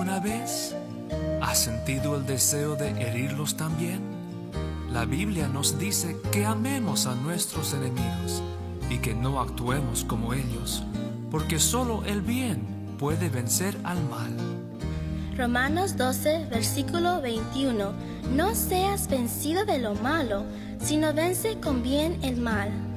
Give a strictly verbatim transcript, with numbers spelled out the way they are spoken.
alguna vez? ¿Has sentido el deseo de herirlos también? La Biblia nos dice que amemos a nuestros enemigos y que no actuemos como ellos, porque solo el bien puede vencer al mal. Romanos doce, versículo veintiuno. No seas vencido de lo malo, sino vence con bien el mal.